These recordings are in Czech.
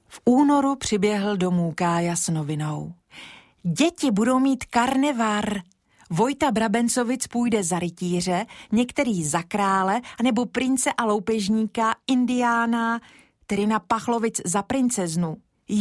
V únoru přiběhl domů Kája s novinou. Děti budou mít karnevar. Vojta Brabencovic půjde za rytíře, některý za krále, nebo prince a loupežníka, indiána, tedy na Pachlovic za princeznu.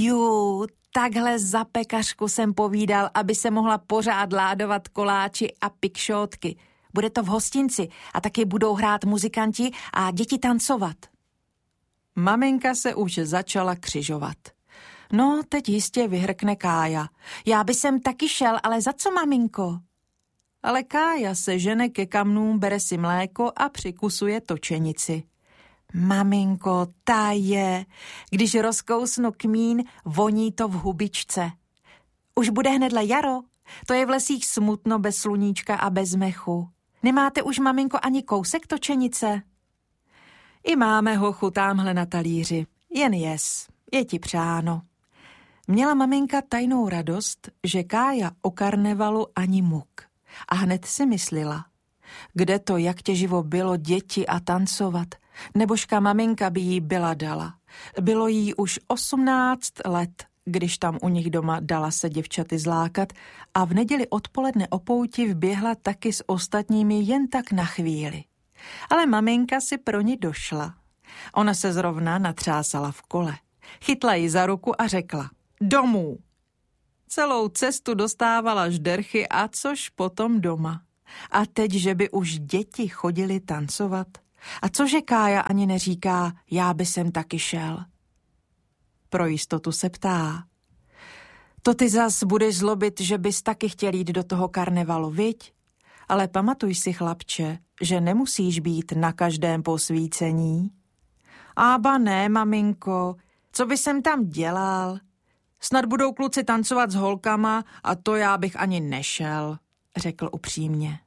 Takhle za pekařku jsem povídal, aby se mohla pořád ládovat koláči a pikšótky. Bude to v hostinci a taky budou hrát muzikanti a děti tancovat. Maminka se už začala křižovat. No, teď jistě vyhrkne Kája. Já by sem taky šel, ale za co, maminko? Ale Kája se žene ke kamnům, bere si mléko a přikusuje točenici. Maminko, ta je. Když rozkousnu kmín, voní to v hubičce. Už bude hnedle jaro. To je v lesích smutno bez sluníčka a bez mechu. Nemáte už, maminko, ani kousek točenice? I máme hochu támhle na talíři. Jen jes, je ti přáno. Měla maminka tajnou radost, že Kája o karnevalu ani muk. A hned si myslela, kde to, jak těživo bylo děti a tancovat, nebožka maminka by jí byla dala. Bylo jí už 18 let, když tam u nich doma dala se děvčaty zlákat a v neděli odpoledne o pouti vběhla taky s ostatními jen tak na chvíli. Ale maminka si pro ní došla. Ona se zrovna natřásala v kole. Chytla ji za ruku a řekla: domů! Celou cestu dostávala žderchy a což potom doma. A teď, že by už děti chodili tancovat? A cože Kája ani neříká, já by sem taky šel? Pro jistotu se ptá. To ty zas budeš zlobit, že bys taky chtěl jít do toho karnevalu, viď? Ale pamatuj si, chlapče, že nemusíš být na každém posvícení. Ába ne, maminko, co by jsem tam dělal? Snad budou kluci tancovat s holkama a to já bych ani nešel, řekl upřímně.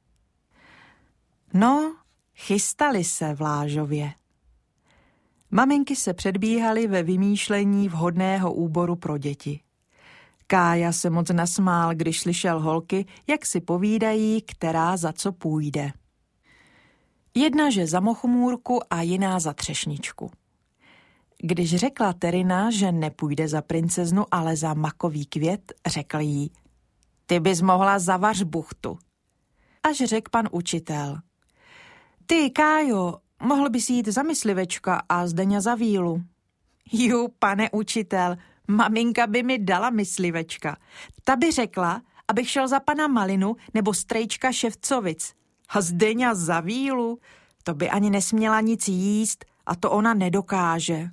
No, chystali se v Lážově. Maminky se předbíhaly ve vymýšlení vhodného úboru pro děti. Kája se moc nasmál, když slyšel holky, jak si povídají, která za co půjde. Jedna, že za mochomůrku a jiná za třešničku. Když řekla Terina, že nepůjde za princeznu, ale za makový květ, řekl jí: ty bys mohla za vařbuchtu. Až řekl pan učitel: ty, Kájo, mohl bys jít za myslivečka a Zdeňa za vílu. Pane učitel, maminka by mi dala myslivečka. Ta by řekla, abych šel za pana Malinu nebo strejčka Ševcovic. A Zdeňa za vílu, to by ani nesměla nic jíst a to ona nedokáže.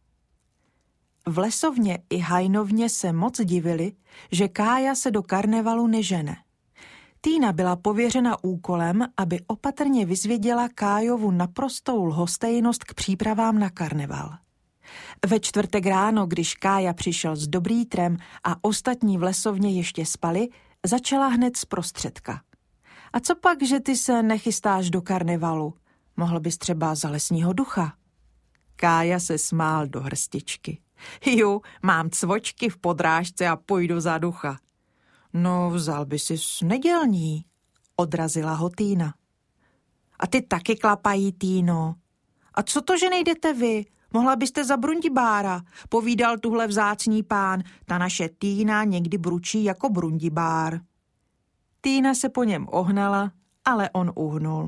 V Lesovně i Hajnovně se moc divili, že Kája se do karnevalu nežene. Týna byla pověřena úkolem, aby opatrně vyzvěděla Kájovu naprostou lhostejnost k přípravám na karneval. Ve čtvrtek ráno, když Kája přišel s dobrýtrem a ostatní v Lesovně ještě spali, začala hned zprostředka. A co pak, že ty se nechystáš do karnevalu? Mohl bys třeba za lesního ducha? Kája se smál do hrstičky. Mám cvočky v podrážce a půjdu za ducha. No, vzal by si nedělní, odrazila ho Týna. A ty taky klapají, Týno. A co to, že nejdete vy? Mohla byste za Brundibára, povídal tuhle vzácný pán. Ta naše Týna někdy bručí jako Brundibár. Týna se po něm ohnala, ale on uhnul.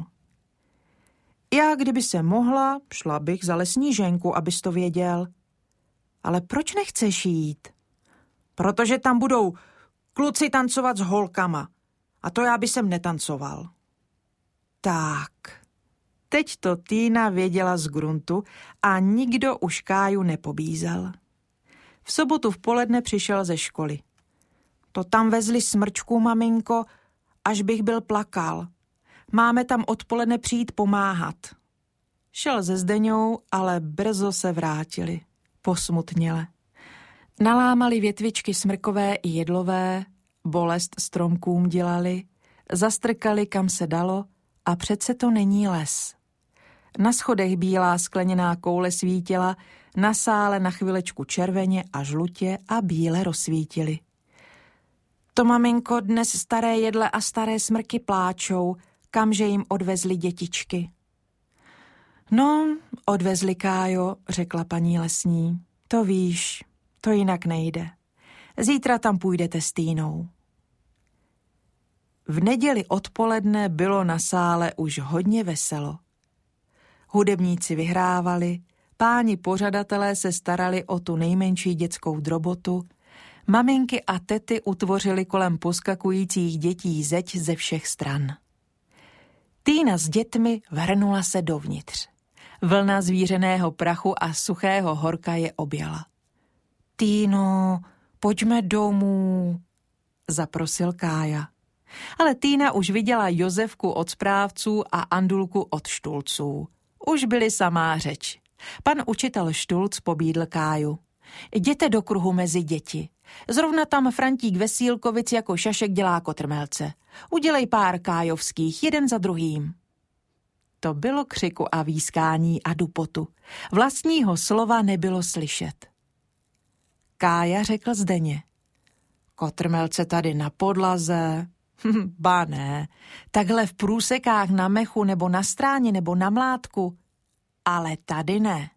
Já, kdyby se mohla, šla bych za lesní ženku, abys to věděl. Ale proč nechceš jít? Protože tam budou kluci tancovat s holkama. A to já by sem netancoval. Tak, teď to Týna věděla z gruntu a nikdo už Káju nepobízel. V sobotu v poledne přišel ze školy. To tam vezli smrčku, maminko, až bych byl plakal. Máme tam odpoledne přijít pomáhat. Šel se Zdeňou, ale brzo se vrátili. Posmutněle. Nalámali větvičky smrkové i jedlové, bolest stromkům dělali, zastrkali kam se dalo a přece to není les. Na schodech bílá skleněná koule svítila, na sále na chvilečku červeně a žlutě a bíle rozsvítili. To, maminko, dnes staré jedle a staré smrky pláčou, kamže jim odvezli dětičky. No, odvezli, Kájo, řekla paní lesní. To víš, To jinak nejde. Zítra tam půjdete s Týnou. V neděli odpoledne bylo na sále už hodně veselo. Hudebníci vyhrávali, páni pořadatelé se starali o tu nejmenší dětskou drobotu, maminky a tety utvořily kolem poskakujících dětí zeď ze všech stran. Týna s dětmi vrhnula se dovnitř. Vlna zvířeného prachu a suchého horka je objala. Týno, pojďme domů, zaprosil Kája. Ale Týna už viděla Josefku od správců a Andulku od štulců. Už byli samá řeč. Pan učitel Štulc pobídl Káju. Jděte do kruhu mezi děti. Zrovna tam Frantík Vesílkovic jako šašek dělá kotrmelce. Udělej pár kájovských, jeden za druhým. To bylo křiku a výskání a dupotu. Vlastního slova nebylo slyšet. Kája řekl Zdeně. Kotrmelce tady na podlaze. Ba ne, takhle v průsekách na mechu nebo na stráni nebo na mlátku. Ale tady ne.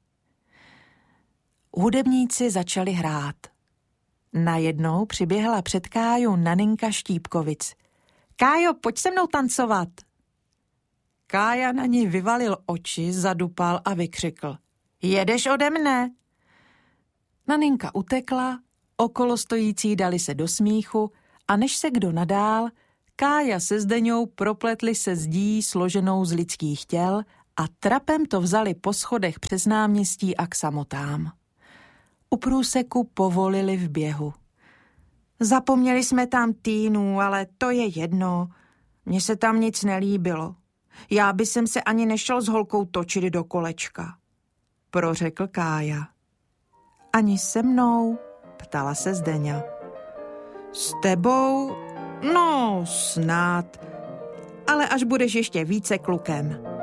Hudebníci začali hrát. Najednou přiběhla před Káju Naninka Štípkovic. Kájo, pojď se mnou tancovat. Kája na ní vyvalil oči, zadupal a vykřikl. Jedeš ode mne? Naninka utekla, okolo stojící dali se do smíchu a než se kdo nadál, Kája se Zdeňou propletli se zdí složenou z lidských těl a trapem to vzali po schodech přes náměstí a k samotám. U průseku povolili v běhu. Zapomněli jsme tam Týnu, ale to je jedno. Mně se tam nic nelíbilo. Já by jsem se ani nešel s holkou točit do kolečka, prořekl Kája. Ani se mnou, ptala se Zdeňa. S tebou? No, snad. Ale až budeš ještě více klukem.